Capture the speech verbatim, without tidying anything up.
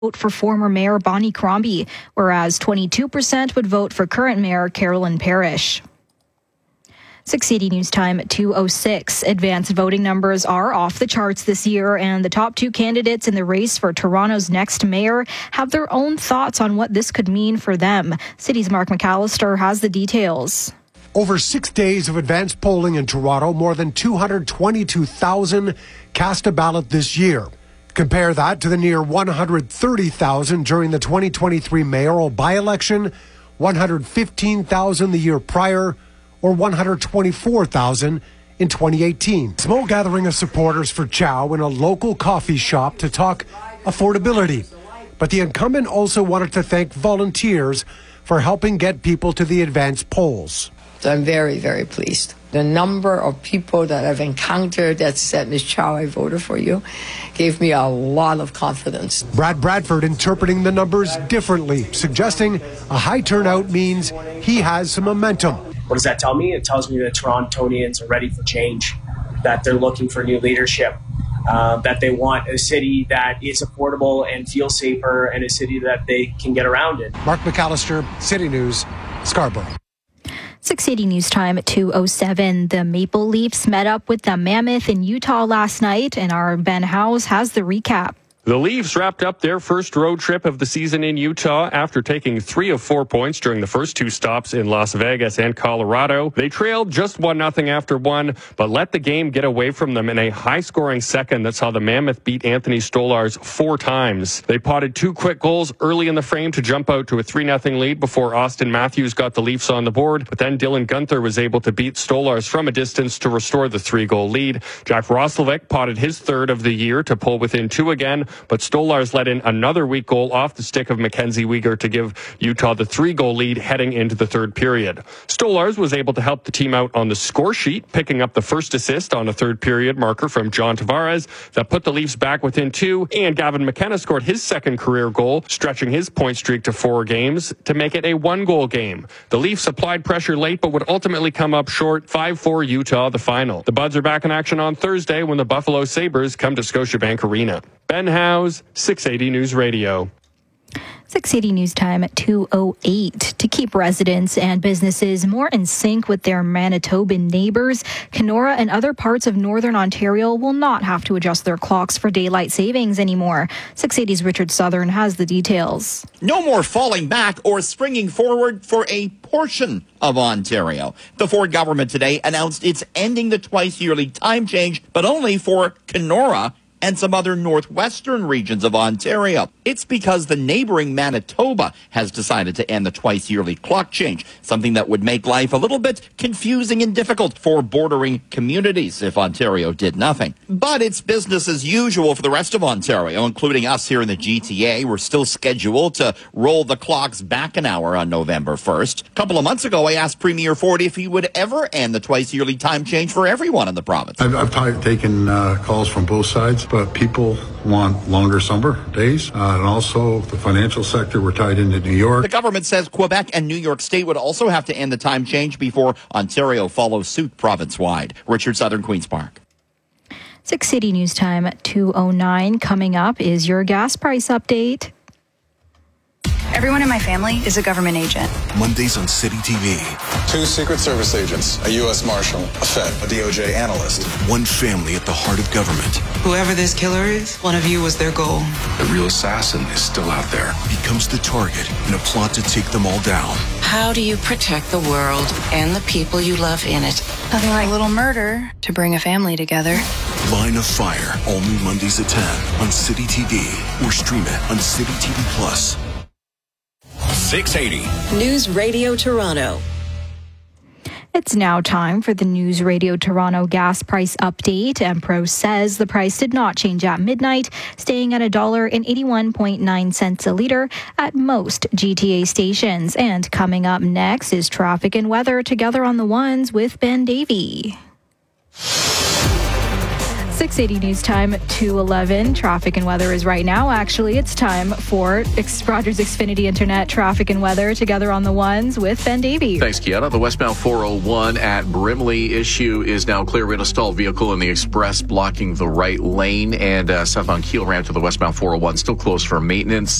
vote for former Mayor Bonnie Crombie, whereas twenty-two percent would vote for current Mayor Carolyn Parrish. six eighty News Time at two oh six. Advanced voting numbers are off the charts this year, and the top two candidates in the race for Toronto's next mayor have their own thoughts on what this could mean for them. City's Mark McAllister has the details. Over six days of advanced polling in Toronto, more than two hundred twenty-two thousand cast a ballot this year. Compare that to the near one hundred thirty thousand during the twenty twenty-three mayoral by-election, one hundred fifteen thousand the year prior, or one hundred twenty-four thousand in twenty eighteen. Small gathering of supporters for Chow in a local coffee shop to talk affordability. But the incumbent also wanted to thank volunteers for helping get people to the advanced polls. I'm very, very pleased. The number of people that I've encountered that said, Miz Chow, I voted for you, gave me a lot of confidence. Brad Bradford interpreting the numbers differently, suggesting a high turnout means he has some momentum. What does that tell me? It tells me that Torontonians are ready for change, that they're looking for new leadership, uh, that they want a city that is affordable and feels safer, and a city that they can get around in. Mark McAllister, City News, Scarborough. six eighty News Time at two oh seven. The Maple Leafs met up with the Mammoth in Utah last night, and our Ben Howes has the recap. The Leafs wrapped up their first road trip of the season in Utah after taking three of four points during the first two stops in Las Vegas and Colorado. They trailed just one nothing after one, but let the game get away from them in a high-scoring second that saw the Mammoth beat Anthony Stolarz four times. They potted two quick goals early in the frame to jump out to a three nothing lead before Austin Matthews got the Leafs on the board, but then Dylan Guenther was able to beat Stolarz from a distance to restore the three-goal lead. Jack Roslovic potted his third of the year to pull within two again, but Stolarz let in another weak goal off the stick of Mackenzie Weegar to give Utah the three-goal lead heading into the third period. Stolarz was able to help the team out on the score sheet, picking up the first assist on a third period marker from John Tavares that put the Leafs back within two, and Gavin McKenna scored his second career goal, stretching his point streak to four games to make it a one-goal game. The Leafs applied pressure late but would ultimately come up short. five four Utah, the final. The Buds are back in action on Thursday when the Buffalo Sabres come to Scotiabank Arena. Ben Howes, six eighty News Radio. six eighty News Time at two oh eight. To keep residents and businesses more in sync with their Manitoban neighbours, Kenora and other parts of Northern Ontario will not have to adjust their clocks for daylight savings anymore. six eighty's Richard Southern has the details. No more falling back or springing forward for a portion of Ontario. The Ford government today announced it's ending the twice-yearly time change, but only for Kenora and some other northwestern regions of Ontario. It's because the neighboring Manitoba has decided to end the twice-yearly clock change, something that would make life a little bit confusing and difficult for bordering communities if Ontario did nothing. But it's business as usual for the rest of Ontario, including us here in the G T A. We're still scheduled to roll the clocks back an hour on November first. A couple of months ago, I asked Premier Ford if he would ever end the twice-yearly time change for everyone in the province. I've, I've taken uh, calls from both sides, but people want longer summer days. Uh, and also the financial sector, we're tied into New York. The government says Quebec and New York State would also have to end the time change before Ontario follows suit province-wide. Richard Southern, Queen's Park. six eighty News Time at two oh nine. Coming up is your gas price update. Everyone in my family is a government agent. Mondays on City T V. Two Secret Service agents, a U S Marshal, a Fed, a D O J analyst. One family at the heart of government. Whoever this killer is, one of you was their goal. The real assassin is still out there. Becomes the target in a plot to take them all down. How do you protect the world and the people you love in it? Nothing like a little murder to bring a family together. Line of Fire, all new Mondays at ten on City T V or stream it on City T V Plus. six eighty News Radio Toronto. It's now time for the News Radio Toronto gas price update. Empro says the price did not change at midnight, staying at one dollar and eighty-one point nine cents a litre at most G T A stations. And coming up next is traffic and weather together on the ones with Ben Davey. six eighty News Time, two eleven. Traffic and weather is right now. Actually, it's time for X- Rogers Xfinity Internet traffic and weather together on the ones with Ben Davey. Thanks, Kiana. The westbound four oh one at Brimley issue is now clear. We had a stalled vehicle in the express blocking the right lane, and uh, southbound Keel ramp to the westbound four oh one still closed for maintenance.